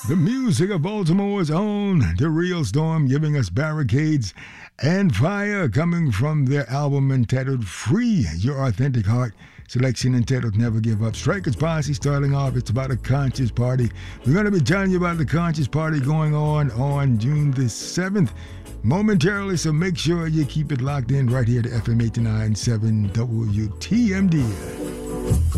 The music of Baltimore's own The Real Storm, giving us Barricades and Fire, coming from their album entitled Free Your Authentic Heart. Selection entitled Never Give Up. Strikers Posse starting off. It's about a conscious party. We're going to be telling you about the conscious party going on June the 7th momentarily, so make sure you keep it locked in right here to FM 89.7 WTMD.